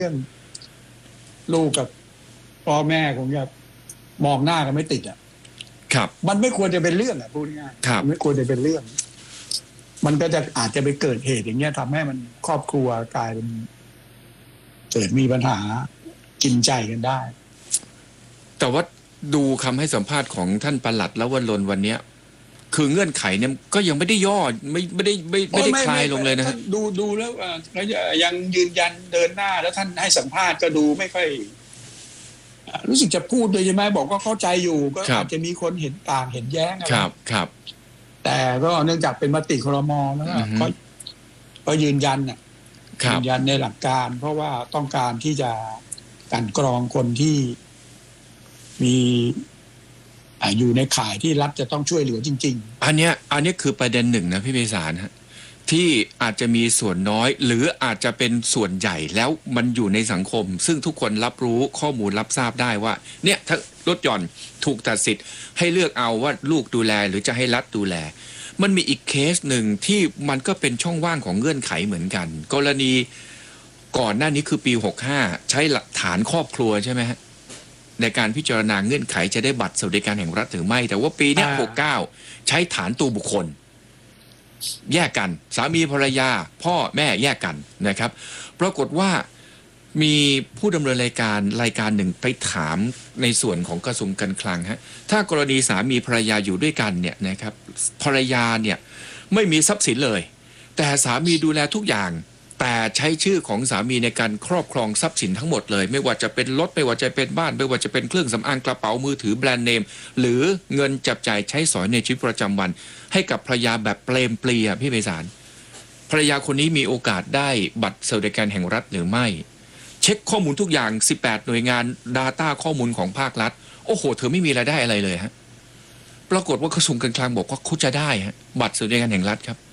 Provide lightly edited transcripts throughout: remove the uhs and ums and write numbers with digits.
รื่องลูกกับพ่อแม่คงจะมองหน้ากันไม่ติดอ่ะครับมันไม่ควรจะเป็นเรื่องอ่ะพูดง่ายๆไม่ควรจะเป็นเรื่องมันก็จะอาจจะไปเกิดเหตุอย่างเงี้ยทำให้มันครอบครัวกลายเป็นเกิดมีปัญหากินใจกันได้แต่ว่าดูคำให้สัมภาษณ์ของท่านปลัดลวรนวันนี้คือเงื่อนไขเนี่ยก็ยังไม่ได้ย่อไม่ได้คลายลงเลยนะฮะดูแล้วยังยืนยันเดินหน้าแล้วท่านให้สัมภาษณ์ก็ดูไม่ค่อยรู้สึกจะพูดโดยใช่ไหมบอกว่าเข้าใจอยู่ก็อาจจะมีคนเห็นต่างเห็นแย้งครับแต่ก็เนื่องจากเป็นมติครม.แล้วก็ยืนยันในหลักการเพราะว่าต้องการที่จะกลั่นกรองคนที่มีอยู่ในข่ายที่รัฐจะต้องช่วยเหลือจริงๆอันนี้คือประเด็นหนึ่งนะพี่ไพศาลฮะที่อาจจะมีส่วนน้อยหรืออาจจะเป็นส่วนใหญ่แล้วมันอยู่ในสังคมซึ่งทุกคนรับรู้ข้อมูลรับทราบได้ว่าเนี่ยถ้าลดหย่อนถูกตัดสิทธิ์ให้เลือกเอาว่าลูกดูแลหรือจะให้รัฐดูแลมันมีอีกเคสหนึ่งที่มันก็เป็นช่องว่างของเงื่อนไขเหมือนกันกรณีก่อนหน้านี้คือปี65ใช้หลักฐานครอบครัวใช่ไหมฮะในการพิจารณาเงื่อนไขจะได้บัตรสวัสดิการแห่งรัฐหรือไม่แต่ว่าปีนี้69ใช้ฐานตัวบุคคลแยกกันสามีภรรยาพ่อแม่แยกกันนะครับปรากฏว่ามีผู้ดำเนินรายการหนึ่งไปถามในส่วนของกระทรวงการคลังฮะถ้ากรณีสามีภรรยาอยู่ด้วยกันเนี่ยนะครับภรรยาเนี่ยไม่มีทรัพย์สินเลยแต่สามีดูแลทุกอย่างแต่ใช้ชื่อของสามีในการครอบครองทรัพย์สินทั้งหมดเลยไม่ว่าจะเป็นรถไม่ว่าจะเป็นบ้านไม่ว่าจะเป็นเครื่องสำอางกระเป๋ามือถือแบรนด์เนมหรือเงินจับจ่ายใช้สอยในชีวิตประจำวันให้กับภรรยาแบบเปรมปรีพี่ไพศาลภรรยาคนนี้มีโอกาสได้บัตรสวัสดิการแห่งรัฐหรือไม่เช็คข้อมูลทุกอย่าง18หน่วยงาน Data ข้อมูลของภาครัฐโอ้โหเธอไม่มีรายได้อะไรเลยฮะปรากฏว่ากระทรวงการคลังบอกว่าเขาจะได้ฮะบัตรสวัสดิการแห่งรัฐครับ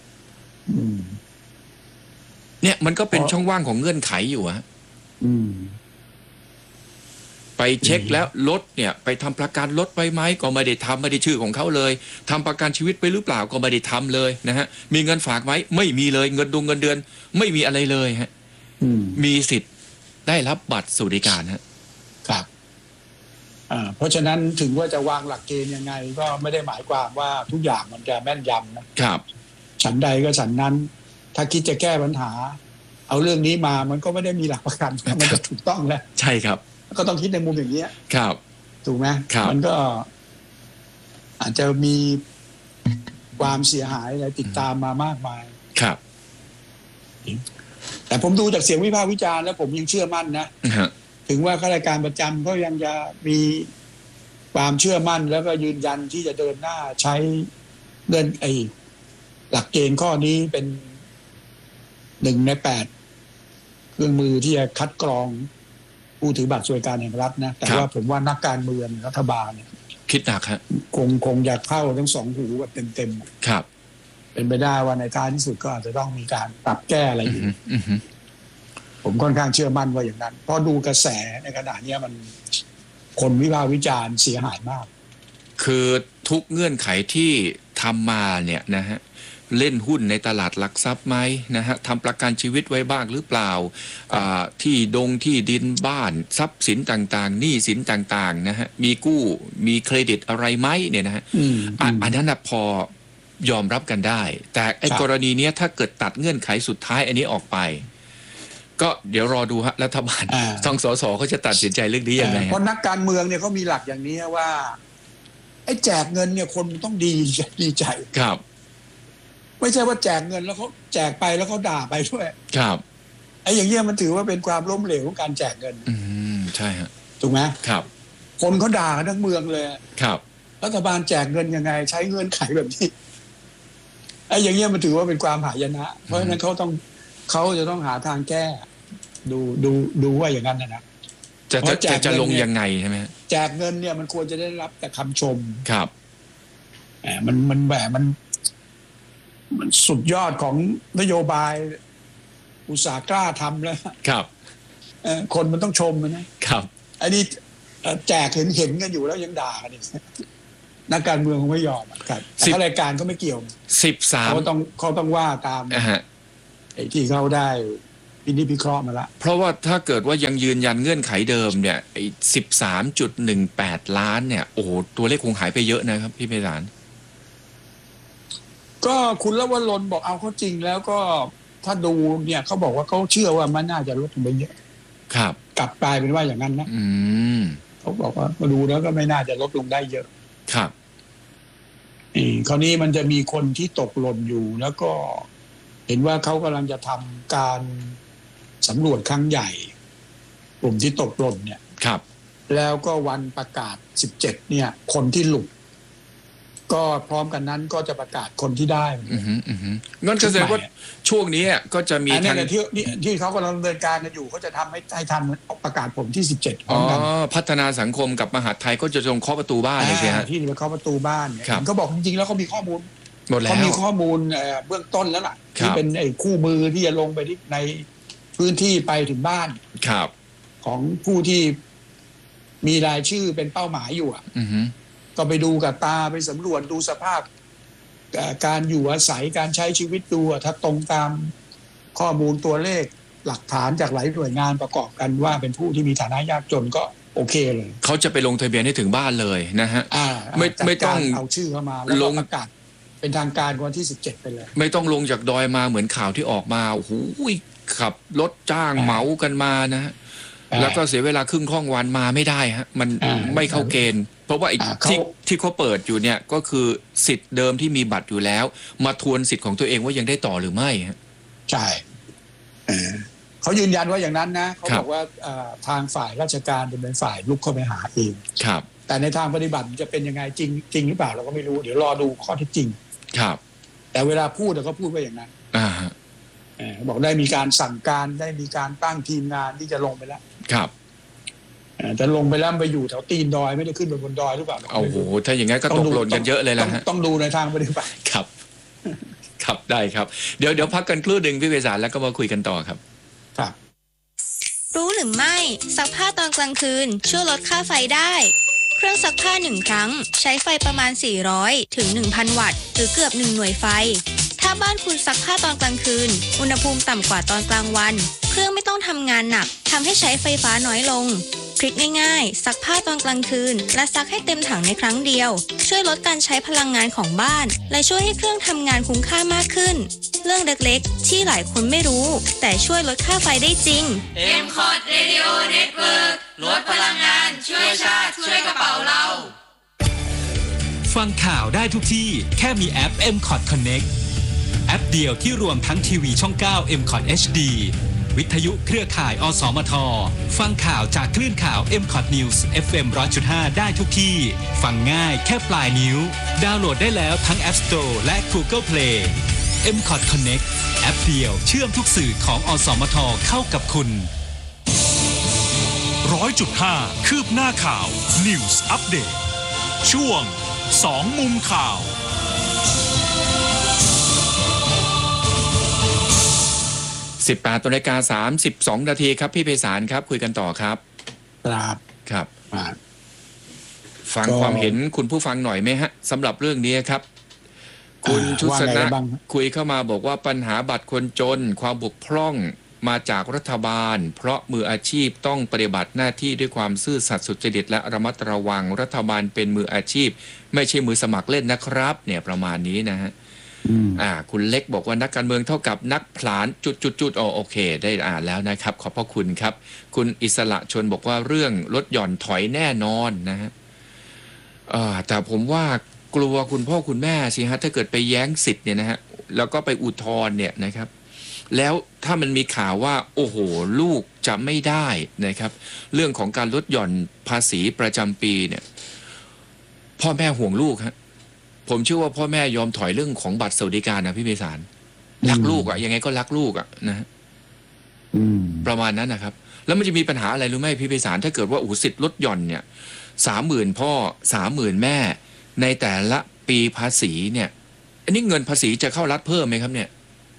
เนี่ยมันก็เป็นช่องว่างของเงื่อนไขอยู่ฮะไปเช็คแล้วรถเนี่ยไปทำประกันรถไว้ไหมก็ไม่ได้ทำไม่ได้ชื่อของเขาเลยทำประกันชีวิตไปหรือเปล่าก็ไม่ได้ทำเลยนะฮะมีเงินฝากไหมไม่มีเลยเงินเดือนไม่มีอะไรเลยฮะมีสิทธิ์ได้รับบัตรสวัสดิการฮะครับเพราะฉะนั้นถึงว่าจะวางหลักเกณฑ์ยังไงก็ไม่ได้หมายความว่าทุกอย่างมันจะแม่นยำนะครับฉันใดก็ฉันนั้นถ้าคิดจะแก้ปัญหาเอาเรื่องนี้มามันก็ไม่ได้มีหลักประกันมันจะถูกต้องแล้วใช่ครับก็ต้องคิดในมุมอย่างนี้ครับถูกไหมมันก็อาจจะมีความเสียหายอะไรติดตามมามากมายครับแต่ผมดูจากเสียงวิพากษ์วิจารณ์แล้วผมยังเชื่อมั่นนะถึงว่าข้าราชการประจำก็ยังจะมีความเชื่อมั่นแล้วก็ยืนยันที่จะเดินหน้าใช้เงินหลักเกณฑ์ข้อนี้เป็น1 ใน 8เครื่องมือที่จะคัดกรองผู้ถือบัตรสวัสดิการแห่งรัฐนะแต่ว่าผมว่านักการเมืองรัฐบาลเนี่ยคิดหนักฮะคงอยากเข้าทั้ง2 หูแบบเต็มๆครับเป็นไปได้ว่าในท้ายที่สุดก็อาจจะต้องมีการปรับแก้อะไรอยู่ผมค่อนข้างเชื่อมั่นว่าอย่างนั้นเพราะดูกระแสในขณะนี้มันคนวิพากษ์วิจารณ์เสียหายมากคือทุกเงื่อนไขที่ทำมาเนี่ยนะฮะเล่นหุ้นในตลาดหลักทรัพย์ไหมนะฮะทำประกันชีวิตไว้บ้างหรือเปล่าที่ดินบ้านทรัพย์สินต่างๆหนี้สินต่างๆนะฮะมีกู้มีเครดิตอะไรไหมเนี่ยนะฮะอันนั้นพอยอมรับกันได้แต่ไอ้กรณีนี้ถ้าเกิดตัดเงื่อนไขสุดท้ายอันนี้ออกไปก็เดี๋ยวรอดูฮะรัฐบาลทางสสเขาจะตัดสินใจเรื่องนี้ยังไงเพราะนักการเมืองเนี่ยเขามีหลักอย่างนี้ว่าไอ้แจกเงินเนี่ยคนต้องดีใจครับไม่ใช่ว่าแจกเงินแล้วเขาแจกไปแล้วเขาด่าไปด้วยครับไอ้อย่างเงี้ยมันถือว่าเป็นความล้มเหลวของการแจกเงินใช่ฮะถูกไหมครับคนเขาด่ากันทั้งเมืองเลยครับรัฐบาลแจกเงินยังไงใช้เงื่อนไขแบบนี้ไอ้อย่างเงี้ยมันถือว่าเป็นความหายนะเพราะฉะนั้นเขาจะต้องหาทางแก้ดูว่าอย่างนั้นนะจะลงยังไงใช่ไหมแจกเงินเนี่ยมันควรจะได้รับแต่คำชมครับมันสุดยอดของนโยบายอุตสาหกล้าทำแล้วครับคนมันต้องชมนะครับอันนี้แจกเห็นกันอยู่แล้วยังด่ากันอีกนักการเมืองคงไม่ยอมครับแต่รายการก็ไม่เกี่ยว 13เขาต้องว่าตามไอ้ที่เขาได้พินิจพิเคราะห์มาละเพราะว่าถ้าเกิดว่ายังยืนยันเงื่อนไขเดิมเนี่ย13.18 ล้านเนี่ยโอ้โหตัวเลขคงหายไปเยอะนะครับพี่ไพศาลก็คุณลวรนบอกเอาเข้าจริงแล้วก็ถ้าดูเนี่ยเขาบอกว่าเขาเชื่อว่ามันน่าจะลดลงไปเยอะครับกลับกลายเป็นว่าอย่างนั้นนะเขาบอกว่ามาดูแล้วก็ไม่น่าจะลดลงได้เยอะครับคราวนี้มันจะมีคนที่ตกหล่นอยู่แล้วก็เห็นว่าเขากำลังจะทำการสำรวจครั้งใหญ่กลุ่มที่ตกหล่นเนี่ยครับแล้วก็วันประกาศ17เนี่ยคนที่หลุดก็พร้อมกันนั้นก็จะประกาศคนที่ได้งั้นก็แสดงว่าช่วงนี้ก็จะมีทางที่เขากำลังดำเนินการกันอยู่เขาจะทำให้ทันประกาศผลที่17พร้อมกันพัฒนาสังคมกับมหาดไทยก็จะลงเคาะประตูบ้านเลยใช่ไหมที่มาเคาะประตูบ้านเนี่ยเขาบอกจริงๆแล้วเขามีข้อมูลหมดแล้วเขามีข้อมูลเบื้องต้นแล้วล่ะที่เป็นไอ้คู่มือที่จะลงไปที่ในพื้นที่ไปถึงบ้านของผู้ที่มีรายชื่อเป็นเป้าหมายอยู่ก็ไปดูกับตาไปสำรวจดูสภาพการอยู่อาศัยการใช้ชีวิตดูถ้าตรงตามข้อมูลตัวเลขหลักฐานจากหลายหน่วยงานประกอบกันว่าเป็นผู้ที่มีฐานะยากจนก็โอเคเลยเขาจะไปลงทะเบียนให้ถึงบ้านเลยนะฮะไม่ต้องเอาชื่อเข้ามาแล้วก็ประกาศเป็นทางการวันที่17ไปเลยไม่ต้องลงจากดอยมาเหมือนข่าวที่ออกมาโอ้โหขับรถจ้างเหมากันมานะแล้วก็เสียเวลาครึ่งค่องวันมาไม่ได้ฮะมันไม่เข้าเกณฑ์เพราะว่าที่เขาเปิดอยู่เนี่ยก็คือสิทธิ์เดิมที่มีบัตรอยู่แล้วมาทวนสิทธิ์ของตัวเองว่ายังได้ต่อหรือไม่ฮะใช่เขายืนยันว่าอย่างนั้นนะเขาบอกว่าทางฝ่ายราชการเป็นฝ่ายลุกเข้าไปหาเองครับแต่ในทางปฏิบัติจะเป็นยังไงจริงหรือเปล่าเราก็ไม่รู้เดี๋ยวรอดูข้อเท็จจริงครับแต่เวลาพูดเขาพูดว่าอย่างนั้นบอกได้มีการสั่งการได้มีการตั้งทีมงานที่จะลงไปแล้วครับจะลงไปแล้วไปอยู่แถวตีนดอยไม่ได้ขึ้นไปบนดอยหรือเปล่าโอ้โหถ้าอย่างงั้นก็ตกหล่นกันเยอะเลยล่ะฮะต้องดูในทางปฏิบัติครับครับได้ครับเดี๋ยวพักกันครู่นึงพี่ไพศาลแล้วก็มาคุยกันต่อครับครับรู้หรือไม่ซักผ้าตอนกลางคืนช่วยลดค่าไฟได้เครื่องซักผ้า1ครั้งใช้ไฟประมาณ400ถึง 1,000 วัตต์หรือเกือบ1หน่วยไฟถ้าบ้านคุณซักผ้าตอนกลางคืนอุณหภูมิต่ำกว่าตอนกลางวันเครื่องไม่ต้องทำงานหนักทำให้ใช้ไฟฟ้าน้อยลงทริคง่ายๆซักผ้าตอนกลางคืนและซักให้เต็มถังในครั้งเดียวช่วยลดการใช้พลังงานของบ้านและช่วยให้เครื่องทำงานคุ้มค่ามากขึ้นเรื่องเล็กๆที่หลายคนไม่รู้แต่ช่วยลดค่าไฟได้จริง M-Cot Radio Network ลดพลังงานช่วยชาติช่วยกระเป๋าเราฟังข่าวได้ทุกที่แค่มีแอป M-Cot Connect แอปเดียวที่รวมทั้งทีวีช่อง 9 M-Cot HD วิทยุเครือข่ายอสมทฟังข่าวจากคลื่นข่าว M-Cot News FM 100.5 ได้ทุกที่ฟังง่ายแค่ปลายนิ้วดาวน์โหลดได้แล้วทั้ง App Store และ Google Play M-Cot Connect แอปเดียวเชื่อมทุกสื่อของอสมทเข้ากับคุณ 100.5 คืบหน้าข่าว News Update ช่วง2มุมข่าว 18:32 นาทีครับพี่ไพศาลครับคุยกันต่อครับครับฟังความเห็นคุณผู้ฟังหน่อยไหมฮะสำหรับเรื่องนี้ครับคุณชุสนะคุยเข้ามาบอกว่าปัญหาบัตรคนจนความบกพร่องมาจากรัฐบาลเพราะมืออาชีพต้องปฏิบัติหน้าที่ด้วยความซื่อสัตย์สุจริตและระมัดระวังรัฐบาลเป็นมืออาชีพไม่ใช่มือสมัครเล่นนะครับเนี่ยประมาณนี้นะฮะคุณเล็กบอกว่านักการเมืองเท่ากับนักผลาญจุดโอเคได้อ่านแล้วนะครับขอบพระคุณครับคุณอิสระชนบอกว่าเรื่องลดหย่อนถอยแน่นอนนะฮะแต่ผมว่ากลัวคุณพ่อคุณแม่สิฮะถ้าเกิดไปแย้งสิทธิ์เนี่ยนะฮะแล้วก็ไปอุทธรณ์เนี่ยนะครับแล้วถ้ามันมีข่าวว่าโอ้โหลูกจะไม่ได้นะครับเรื่องของการลดหย่อนภาษีประจำปีเนี่ยพ่อแม่ห่วงลูกฮะผมเชื่อว่าพ่อแม่ยอมถอยเรื่องของบัตรสวัสดิการนะพี่ไพศาลรักลูกยังไงก็รักลูกนะฮะประมาณนั้นนะครับแล้วมันจะมีปัญหาอะไรรู้ไหมพี่ไพศาลถ้าเกิดว่าสิทธิ์ลดหย่อนเนี่ย30,000พ่อ30,000แม่ในแต่ละปีภาษีเนี่ยอันนี้เงินภาษีจะเข้ารัฐเพิ่มไหมครับเนี่ย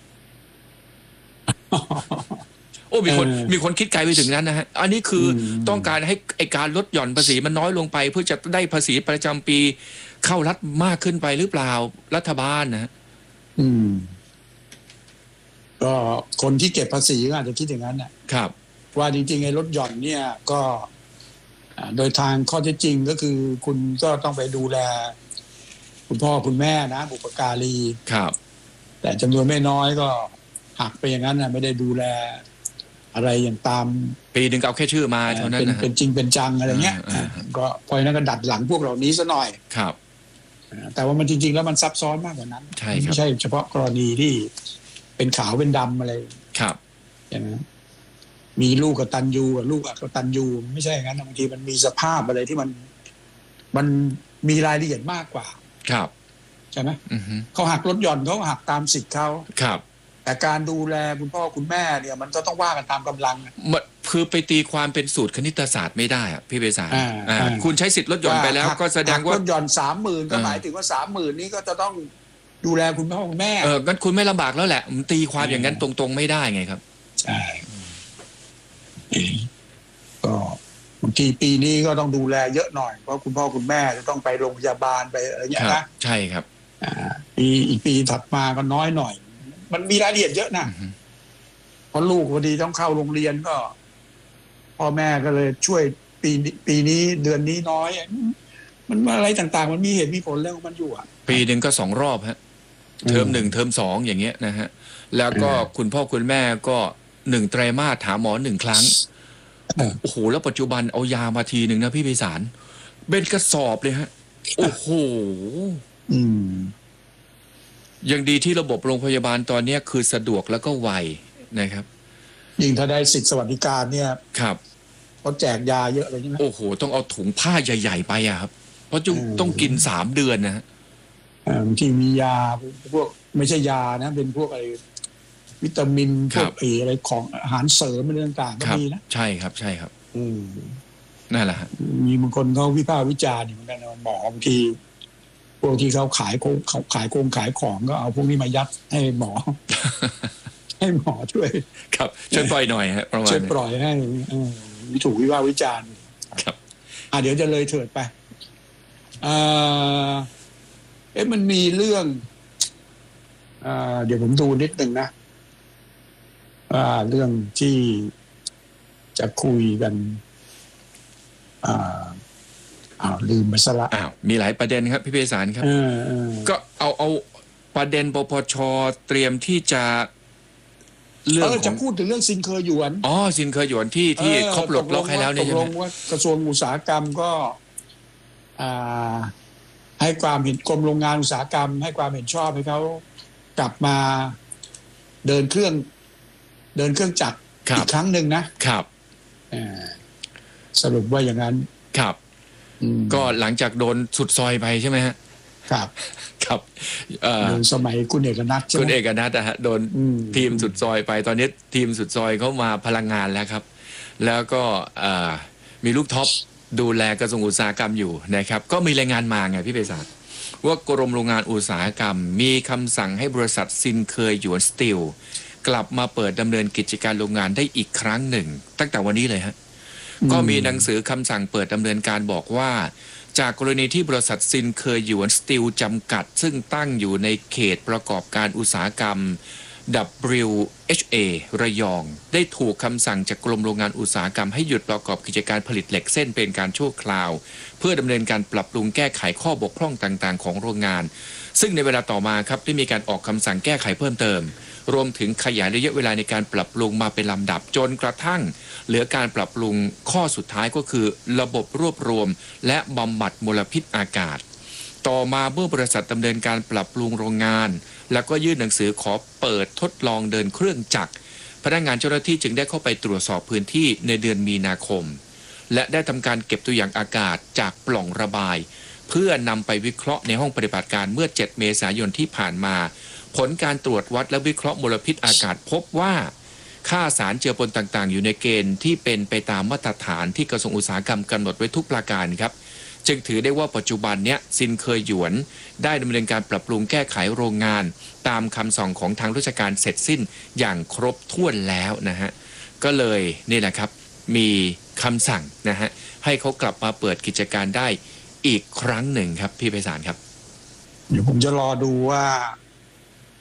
โอ้มีคนคิดไกลไปถึงนั้นนะฮะอันนี้คือต้องการให้ไอการลดหย่อนภาษีมันน้อยลงไปเพื่อจะได้ภาษีประจำปีเข้ารัฐมากขึ้นไปหรือเปล่ารัฐบาลนะก็คนที่เก็บภาษีก็อาจจะคิดอย่างนั้นนะครับว่าจริงๆไอ้ลดหย่อนเนี่ยก็โดยทางข้อเท็จจริงก็คือคุณก็ต้องไปดูแลคุณพ่อคุณแม่นะบุปการีครับแต่จำนวนไม่น้อยก็หักไปอย่างนั้นนะไม่ได้ดูแลอะไรอย่างตามปีหนึ่งเอาแค่ชื่อมาเท่านั้นนะเป็นจริงเป็นจังอะไรเงี้ยก็พอนั้นก็ดัดหลังพวกเหล่านี้ซะหน่อยครับแต่ว่ามันจริงๆแล้วมันซับซ้อนมากกว่านั้นไม่ใช่เฉพาะกรณีที่เป็นขาวเป็นดำอะไรครับอย่างนั้นมีลูกกตัญญูกับลูกอกตัญญูไม่ใช่อย่างนั้นบางทีมันมีสภาพอะไรที่มันมีรายละเอียดมากกว่าครับใช่ไหมเขาหักลดหย่อนเขาหักตามสิทธิ์เขาครับแต่การดูแลคุณพ่อคุณแม่เนี่ยมันก็ต้องว่ากันตามกำลังคือไปตีความเป็นสูตรคณิตศาสตร์ไม่ได้อะพี่เบสารคุณใช้สิทธิ์ลดหย่อนไปแล้วก็แสดงว่าลดหย่อน 30,000 ก็หมายถึงว่า 30,000 นี้ก็จะต้องดูแลคุณพ่อคุณแม่งั้นคุณไม่ลำบากแล้วแหละมันตีความอย่างนั้นตรงๆไม่ได้ไงครับใช่ก็บางทีปีนี้ก็ต้องดูแลเยอะหน่อยเพราะคุณพ่อคุณแม่จะต้องไปโรงพยาบาลไปอะไรอย่างเงี้ยนะใช่ครับอีกปีถัดมาก็น้อยหน่อยมันมีรายละเอียดเยอะนะเพราะลูกพอดีต้องเข้าโรงเรียนก็พ่อแม่ก็เลยช่วยปีนี้เดือนนี้น้อยมันอะไรต่างๆมันมีเหตุมีผลแล้วมันอยู่ปีหนึ่งก็2 รอบฮะเทอม 1เทอม 2อย่างเงี้ยนะฮะแล้วก็คุณพ่อคุณแม่ก็1 ไตรมาสหาหมอ1 ครั้งโอ้โหแล้วปัจจุบันเอายามาทีหนึ่งนะพี่ไพศาลเป็นกระสอบเลยฮะโอ้โหยังดีที่ระบบโรงพยาบาลตอนนี้คือสะดวกแล้วก็ไวนะครับยิ่งถ้าได้สิทธิสวัสดิการเนี่ยครับเขาแจกยาเยอะเลยใช่ไหมโอ้โหต้องเอาถุงผ้าใหญ่ๆไปอะครับเพราะต้องกิน3 เดือนนะฮะที่มียาพวกไม่ใช่ยานะเป็นพวกอะไรวิตามินพวกอะไรของอาหารเสริมอะไรต่างๆก็มีนะใช่ครับใช่ครับนั่นแหละฮะมีบางคนเขาวิพากษ์วิจารณ์เหมือนกันหมอบางทีพวกที่เขาขายของก็เอาพวกนี้มายัดให้หมอช่วยครับช่วยปล่อยหน่อยฮะประมาณช่วยปล่อยให้ถูกวิพากษ์วิจารณ์ครับเดี๋ยวจะเลยเถิดไปมันมีเรื่องเดี๋ยวผมดูนิดนึงนะเรื่องที่จะคุยกันลืมไปซะละมีหลายประเด็นครับพี่เภสัชครับก็เอาประเด็นปปช.เตรียมที่จะเรื่องจะพูดถึงเรื่องซินเคอหยวนซินเคอหยวนที่เขาปลดล็อกให้แล้วเนี่ยใช่ไหมตกลงว่ากระทรวงอุตสาหกรรมก็ให้ความเห็นกรมโรงงานอุตสาหกรรมให้ความเห็นชอบให้เขากลับมาเดินเครื่องจักรอีกครั้งหนึ่งนะครับสรุปว่าอย่างนั้นครับก็หลังจากโดนสุดซอยไปใช่ไหมฮะครับสมัยคุณเอกนัทใช่ไหมคุณเอกนัทฮะโดนทีมสุดซอยไปตอนนี้ทีมสุดซอยเขามาพลังงานแล้วครับแล้วก็มีลูกท็อปดูแลกระทรวงอุตสาหกรรมอยู่นะครับก็มีรายงานมาไงพี่เภสัชว่ากรมโรงงานอุตสาหกรรมมีคำสั่งให้บริษัทซินเคอหยวนสตีลกลับมาเปิดดำเนินกิจการโรงงานได้อีกครั้งหนึ่งตั้งแต่วันนี้เลยฮะก็มีหนังสือคำสั่งเปิดดำเนินการบอกว่าจากกรณีที่บริษัทซินเคอหยวนสตีลจำกัดซึ่งตั้งอยู่ในเขตประกอบการอุตสาหกรรม WHA ระยองได้ถูกคำสั่งจากกรมโรงงานอุตสาหกรรมให้หยุดประกอบกิจการผลิตเหล็กเส้นเป็นการชั่วคราวเพื่อดำเนินการปรับปรุงแก้ไขข้อบกพร่องต่างๆของโรงงานซึ่งในเวลาต่อมาครับได้มีการออกคำสั่งแก้ไขเพิ่มเติมรวมถึงขยายระยะเวลาในการปรับปรุงมาเป็นลำดับจนกระทั่งเหลือการปรับปรุงข้อสุดท้ายก็คือระบบรวบรวมและบำบัดมลพิษอากาศต่อมาเมื่อบริษัทดำเนินการปรับปรุงโรงงานแล้วก็ยื่นหนังสือขอเปิดทดลองเดินเครื่องจักรพนักงานเจ้าหน้าที่จึงได้เข้าไปตรวจสอบพื้นที่ในเดือนมีนาคมและได้ทำการเก็บตัวอย่างอากาศจากปล่องระบายเพื่อนำไปวิเคราะห์ในห้องปฏิบัติการเมื่อ7 เมษายนที่ผ่านมาผลการตรวจวัดและวิเคราะห์มลพิษอากาศพบว่าค่าสารเจือปนต่างๆอยู่ในเกณฑ์ที่เป็นไปตามมาตรฐานที่กระทรวงอุตสาหกรรมกำหนดไว้ทุกประการครับจึงถือได้ว่าปัจจุบันเนี้ยซินเคอหยวนได้ดำเนินการปรับปรุงแก้ไขโรงงานตามคำสั่งของทางราชการเสร็จสิ้นอย่างครบถ้วนแล้วนะฮะก็เลยนี่แหละครับมีคำสั่งนะฮะให้เขากลับมาเปิดกิจการได้อีกครั้งหนึ่งครับพี่ไพศาลครับเดี๋ยวผมจะรอดูว่า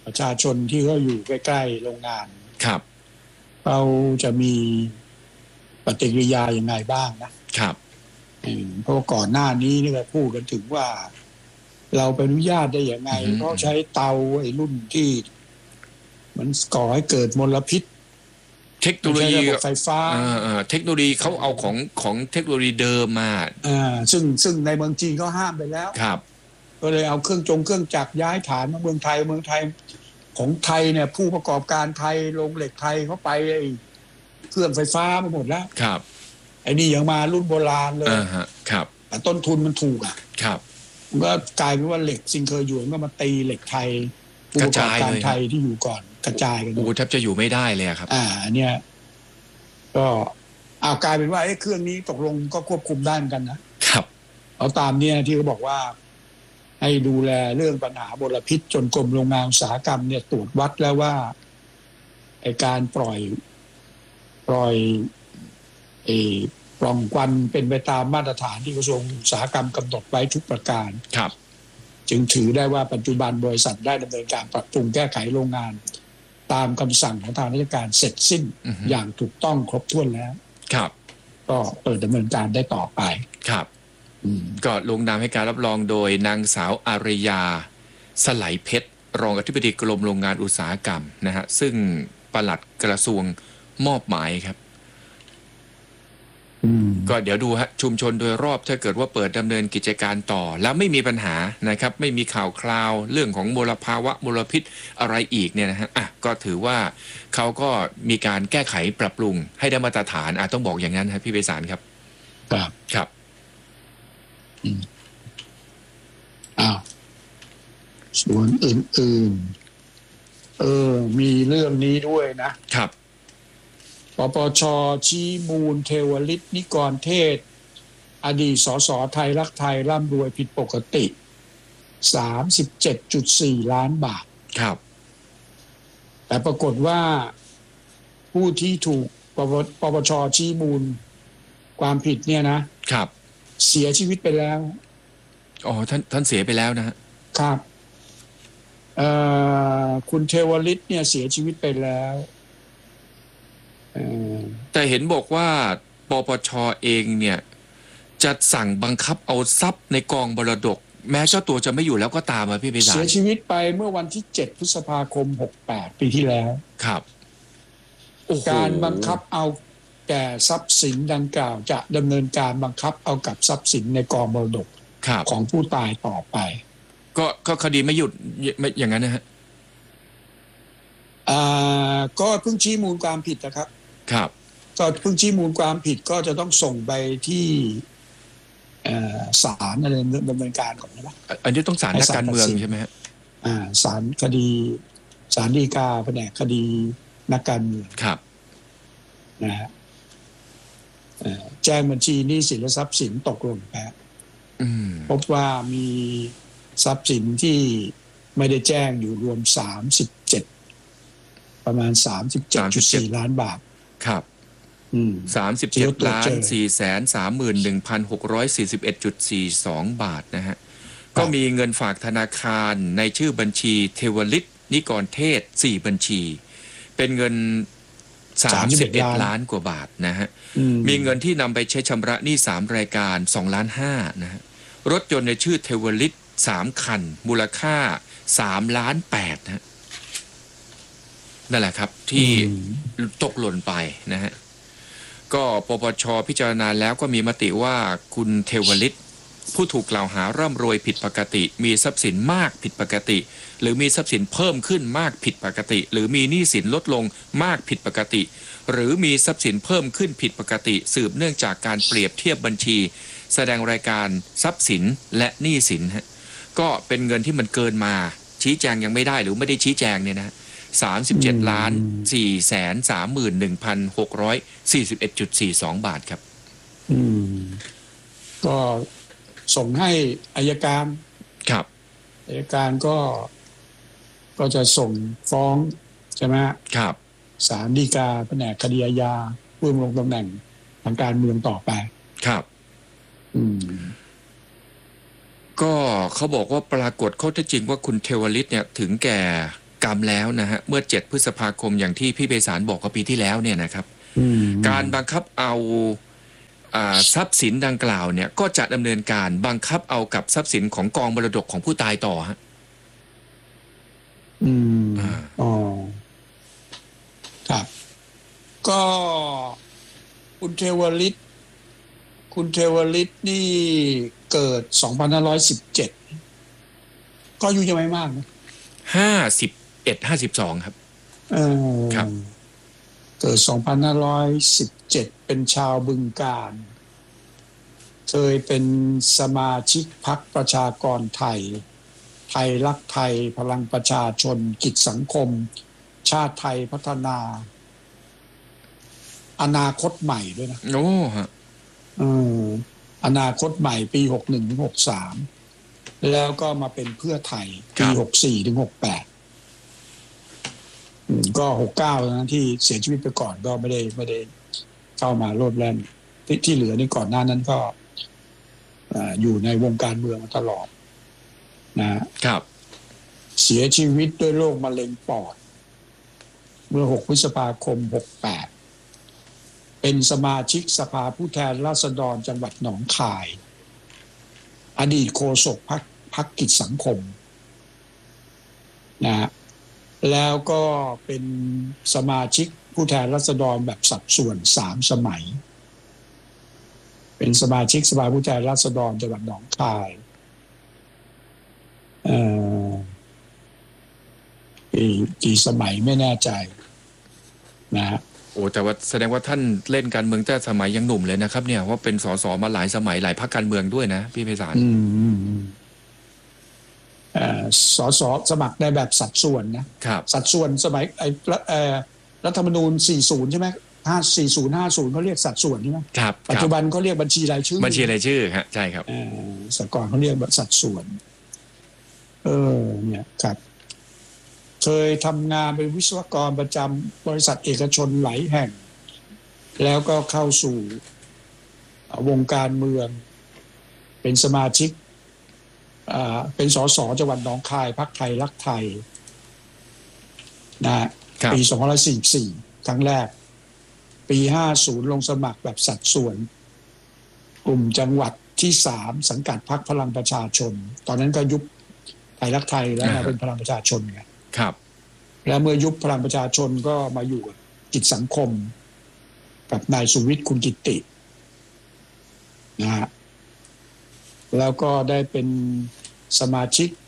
ประชาชนที่เขาอยู่ใกล้ๆโรงงานครับเขาจะมีปฏิกิริยาอย่างไรบ้างนะครับเพราะก่อนหน้านี้นี่ก็พูดกันถึงว่าเราไปอนุญาตได้อย่างไงเพราะใช้เตาไอ้รุ่นที่มันก่อให้เกิดมลพิษเทคโนโลยีไฟฟ้าเทคโนโลยีเขาเอาของเทคโนโลยีเดิมมาซึ่งในเมืองจีนก็ห้ามไปแล้วครับก็เลยเอาเครื่องจักรย้ายฐานมาเมืองไทยของไทยเนี่ยผู้ประกอบการไทยโรงเหล็กไทยเขาไปเครื่องไฟฟ้ามาหมดแล้วครับไอ้นี่ยังมารุ่นโบราณเลยครับแต่ต้นทุนมันถูกครับมันก็กลายเป็นว่าเหล็กซิงเคอร์หยวนก็มาตีเหล็กไทยผู้ประกอบการไทยที่อยู่ก่อนกระจายกันแทบจะอยู่ไม่ได้เลยครับเนี่ยก็กลายเป็นว่าเครื่องนี้ตกลงก็ควบคุมได้เหมือนกันนะครับเอาตามเนี่ยที่เขาบอกว่าให้ดูแลเรื่องปัญหามลพิษจนกรมโรงงานอุตสาหกรรมเนี่ยตรวจวัดแล้วว่าไอ้การปล่อยปล่องควันเป็นไปตามมาตรฐานที่กระทรวงอุตสาหกรรมกำหนดไว้ทุกประการครับจึงถือได้ว่าปัจจุบันบริษัทได้ดำเนินการปรับปรุงแก้ไขโรงงานตามคำสั่งของทางราชการเสร็จสิ้นอย่างถูกต้องครบถ้วนแล้วครับก็เปิดดำเนินการได้ต่อไปครับก็ลงนามให้การรับรองโดยนางสาวอารยาสไลเพชรรองอธิบดีกรมโรงงานอุตสาหกรรมนะฮะซึ่งปลัดกระทรวงมอบหมายครับก็เดี๋ยวดูฮะชุมชนโดยรอบถ้าเกิดว่าเปิดดำเนินกิจการต่อแล้วไม่มีปัญหานะครับไม่มีข่าวคราวเรื่องของมลภาวะมลพิษอะไรอีกเนี่ยนะฮะก็ถือว่าเขาก็มีการแก้ไขปรับปรุงให้ได้มาตรฐานต้องบอกอย่างนั้นครับพี่ไพศาลครับครับส่วนอื่นๆมีเรื่องนี้ด้วยนะครับปปช.ชี้มูลเทวฤทธิ์นิกรเทศอดีตสสไทยรักไทยร่ำรวยผิดปกติ 37.4 ล้านบาทครับแต่ปรากฏว่าผู้ที่ถูกปปช.ชี้มูลความผิดเนี่ยนะครับเสียชีวิตไปแล้วท่านเสียไปแล้วนะครับคุณเทวฤทธิ์เนี่ยเสียชีวิตไปแล้วแต่เห็นบอกว่าปปช.เองเนี่ยจะสั่งบังคับเอาทรัพย์ในกองมรดกแม้เจ้าตัวจะไม่อยู่แล้วก็ตามพี่ไพศาลเสียชีวิตไปเมื่อวันที่7 พฤษภาคม 68 ปีที่แล้วครับการบังคับเอาแก่ทรัพย์สินดังกล่าวจะดำเนินการบังคับเอากับทรัพย์สินในกองมรดกของผู้ตายต่อไปก็คดีไม่หยุดอย่างนั้นนะฮะก็เพิ่งชี้มูลความผิดนะครับครับก็เพิ่งชี้มูลความผิดก็จะต้องส่งไปที่ศาลอะไรดำเนินการก่อนนะอันนี้ต้องศาลนักการเมืองใช่ไหมฮะศาลคดีศาลฎีกาแผนกคดีนักการเมืองครับนะฮะแจ้งบัญชีหนี้สินและทรัพย์สินตกหล่นไปพบว่ามีทรัพย์สินที่ไม่ได้แจ้งอยู่รวมประมาณ 37.4 ล้านบาทครับ37,431,641.42 บาทนะฮะก็มีเงินฝากธนาคารในชื่อบัญชีเทวฤทธิ์นิกรเทศ4บัญชีเป็นเงิน31 ล้านกว่าบาทนะฮะมีเงินที่นำไปใช้ชำระหนี้3รายการ2.5 ล้านนะฮะรถยนต์ในชื่อเทวฤทธิ์3คันมูลค่า3.8 ล้านนะฮะนั่นแหละครับที่ตกหล่นไปนะฮะก็ปปช.พิจารณาแล้วก็มีมติว่าคุณเทวฤทธิ์ผู้ถูกกล่าวหาร่ำรวยผิดปกติมีทรัพย์สินมากผิดปกติหรือมีทรัพย์สินเพิ่มขึ้นมากผิดปกติหรือมีหนี้สินลดลงมากผิดปกติหรือมีทรัพย์สินเพิ่มขึ้นผิดปกติสืบเนื่องจากการเปรียบเทียบบัญชีแสดงรายการทรัพย์สินและหนี้สินฮะก็เป็นเงินที่มันเกินมาชี้แจงยังไม่ได้หรือไม่ได้ชี้แจงเนี่ยนะ37,431,641.42 บาทครับก็ส่งให้อัยการครับอัยการก็จะส่งฟ้องใช่ไหมครับศาลฎีกาแผนกคดีอาญาผู้ดำรงตำแหน่งทางการเมืองต่อไปครับก็เขาบอกว่าปรากฏข้อเท็จจริงว่าคุณเทวฤทธิ์เนี่ยถึงแก่กรรมแล้วนะฮะเมื่อ7 พฤษภาคมอย่างที่พี่ไพศาลบอกกับปีที่แล้วเนี่ยนะครับการบังคับเอาทรัพย์สินดังกล่าวเนี่ยก็จะดำเนินการบังคับเอากับทรัพย์สินของกองมรดกของผู้ตายต่อฮะอ๋อครับก็คุณเทวฤทธิ์นี่เกิด 2517 ก็อายุยังไม่มากนะ 51-52ครับครับเกิด 2517 เป็นชาวบึงกาฬเคยเป็นสมาชิกพรรคประชากรไทยรักไทยพลังประชาชนกิจสังคมชาติไทยพัฒนาอนาคตใหม่ด้วยนะโอ้ฮะอนาคตใหม่ปี61-63แล้วก็มาเป็นเพื่อไทยปี64-68ก็69นะที่เสียชีวิตไปก่อนก็ไม่ได้เข้ามาโลดแล่นที่เหลือนี่ก่อนหน้านั้นก็อยู่ในวงการเมืองมาตลอดนะครับเสียชีวิตด้วยโรคมะเร็งปอดเมื่อ6 พฤษภาคม 68เป็นสมาชิกสภาผู้แทนราษฎรจังหวัดหนองคายอดีตโฆษกพรรคกิจสังคมนะแล้วก็เป็นสมาชิกผู้แทนราษฎรแบบสัดส่วน3 สมัยเป็นสมาชิกสภาผู้แทนราษฎรจังหวัดหนองคายกี่สมัยไม่แน่ใจนะโอ้แต่ว่าแสดงว่าท่านเล่นการเมืองแต่สมัยยังหนุ่มเลยนะครับเนี่ยว่าเป็นสสมาหลายสมัยหลายพรรคการเมืองด้วยนะพี่ไพศาลสสสมัครในแบบสัดส่วนนะครับสัดส่วนสมัยรัฐธรรมนูญ40ใช่ไหม40-50เขาเรียกสัดส่วนใช่ไหมครับปัจจุบันเขาเรียกบัญชีรายชื่อฮะใช่ครับสก่อนเขาเรียกสัดส่วนเนี่ยครับเคยทำงานเป็นวิศวกรประจำบริษัทเอกชนหลายแห่งแล้วก็เข้าสู่วงการเมืองเป็นสมาชิกเป็นสสจังหวัดหนองคายพรรคไทยรักไทยนะปี2544ครั้งแรกปี50ลงสมัครแบบสัดส่วนกลุ่มจังหวัดที่3สังกัดพรรคพลังประชาชนตอนนั้นก็ยุบไทยรักไทยแล้วมาเป็นพลังประชาชนไงครับแล้วเมื่อยุบพลังประชาชนก็มาอยู่กับกิจสังคมกับนายสุวิทย์คุณกิตินะฮะแล้วก็ได้เป็นสมาชิก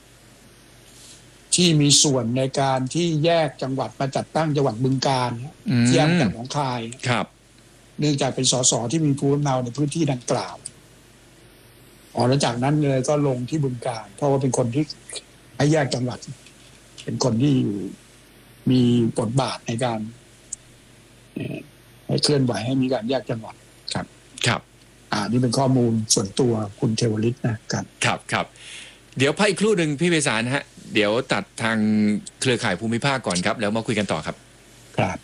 ที่มีส่วนในการที่แยกจังหวัดมาจัดตั้งจังหวัดบึงกาฬแยกจากหนองคายครับเนื่องจากเป็นสสที่มีภูมิลำเนาในพื้นที่ดังกล่าวแล้วจากนั้นเลยก็ลงที่บึงกาฬเพราะว่าเป็นคนที่ให้แยกจังหวัดเป็นคนที่มีบทบาทในการให้เคลื่อนไหวให้มีการแยกจังหวัดครับครับนี่เป็นข้อมูลส่วนตัวคุณเทวฤทธิ์นะครับครับเดี๋ยวพักอีกครู่หนึ่งพี่ไพศาลฮะเดี๋ยวตัดทางเครือข่ายภูมิภาคก่อนครับแล้วมาคุยกันต่อครับครับ